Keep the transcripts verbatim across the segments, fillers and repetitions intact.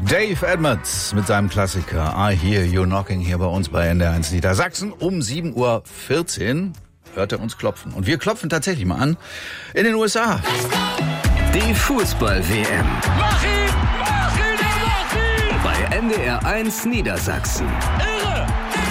Dave Edmunds mit seinem Klassiker I Hear You Knocking hier bei uns bei N D R eins Niedersachsen. Um sieben Uhr vierzehn hört er uns klopfen. Und wir klopfen tatsächlich mal an in den U S A. Die Fußball-W M. Mach ihn! Mach ihn! Mach ihn! Bei N D R eins Niedersachsen. Irre!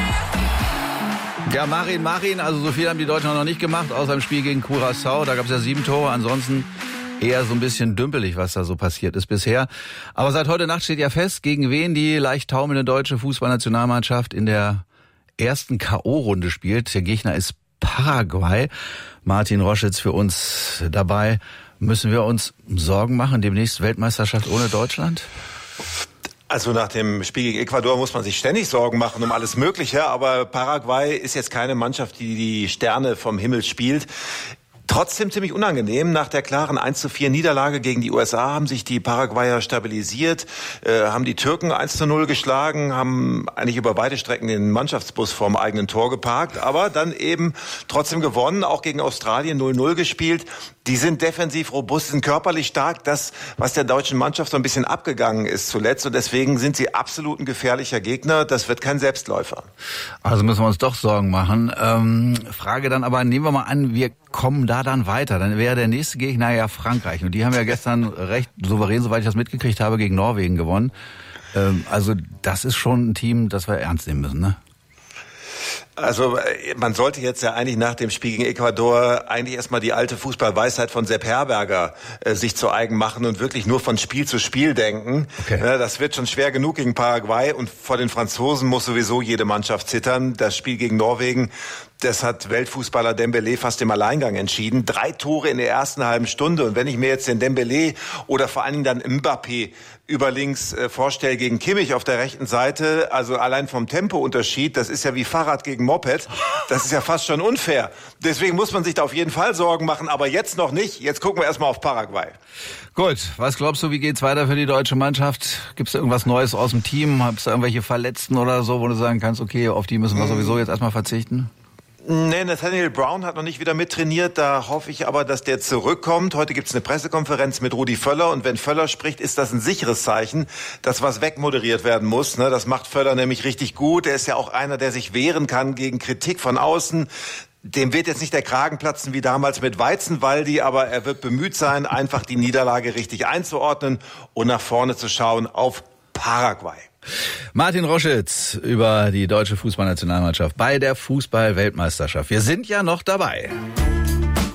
Ja, Marin, Marin, also so viel haben die Deutschen noch nicht gemacht, außer im Spiel gegen Curaçao. Da gab es ja sieben Tore, ansonsten eher so ein bisschen dümpelig, was da so passiert ist bisher. Aber seit heute Nacht steht ja fest, gegen wen die leicht taumelnde deutsche Fußballnationalmannschaft in der ersten K O-Runde spielt. Der Gegner ist Paraguay. Martin Roschitz für uns dabei. Müssen wir uns Sorgen machen, demnächst Weltmeisterschaft ohne Deutschland? Also nach dem Spiel gegen Ecuador muss man sich ständig Sorgen machen um alles Mögliche, aber Paraguay ist jetzt keine Mannschaft, die die Sterne vom Himmel spielt. Trotzdem ziemlich unangenehm. Nach der klaren eins zu vier Niederlage gegen die U S A haben sich die Paraguayer stabilisiert, äh, haben die Türken eins zu null geschlagen, haben eigentlich über weite Strecken den Mannschaftsbus vorm eigenen Tor geparkt, aber dann eben trotzdem gewonnen, auch gegen Australien null null gespielt. Die sind defensiv robust, sind körperlich stark, das, was der deutschen Mannschaft so ein bisschen abgegangen ist zuletzt. Und deswegen sind sie absolut ein gefährlicher Gegner. Das wird kein Selbstläufer. Also müssen wir uns doch Sorgen machen. Ähm, Frage dann aber, nehmen wir mal an, wir kommen da dann weiter. Dann wäre der nächste Gegner ja Frankreich. Und die haben ja gestern recht souverän, soweit ich das mitgekriegt habe, gegen Norwegen gewonnen. Ähm, also das ist schon ein Team, das wir ernst nehmen müssen, ne? Also man sollte jetzt ja eigentlich nach dem Spiel gegen Ecuador eigentlich erstmal die alte Fußballweisheit von Sepp Herberger äh, sich zu eigen machen und wirklich nur von Spiel zu Spiel denken. Okay. Ja, das wird schon schwer genug gegen Paraguay und vor den Franzosen muss sowieso jede Mannschaft zittern. Das Spiel gegen Norwegen, das hat Weltfußballer Dembélé fast im Alleingang entschieden. Drei Tore in der ersten halben Stunde. Und wenn ich mir jetzt den Dembélé oder vor allen Dingen dann Mbappé über links äh, vorstelle gegen Kimmich auf der rechten Seite, also allein vom Tempounterschied, das ist ja wie Fahrrad gegen Moped, das ist ja fast schon unfair. Deswegen muss man sich da auf jeden Fall Sorgen machen, aber jetzt noch nicht. Jetzt gucken wir erstmal auf Paraguay. Gut, was glaubst du, wie geht's weiter für die deutsche Mannschaft? Gibt's da irgendwas Neues aus dem Team? Hab's da irgendwelche Verletzten oder so, wo du sagen kannst, okay, auf die müssen wir sowieso jetzt erstmal verzichten? Nee, Nathaniel Brown hat noch nicht wieder mittrainiert. Da hoffe ich aber, dass der zurückkommt. Heute gibt's eine Pressekonferenz mit Rudi Völler. Und wenn Völler spricht, ist das ein sicheres Zeichen, dass was wegmoderiert werden muss. Das macht Völler nämlich richtig gut. Er ist ja auch einer, der sich wehren kann gegen Kritik von außen. Dem wird jetzt nicht der Kragen platzen wie damals mit Weizenwaldi, aber er wird bemüht sein, einfach die Niederlage richtig einzuordnen und nach vorne zu schauen auf Paraguay. Martin Roschitz über die deutsche Fußballnationalmannschaft bei der Fußball-Weltmeisterschaft. Wir sind ja noch dabei.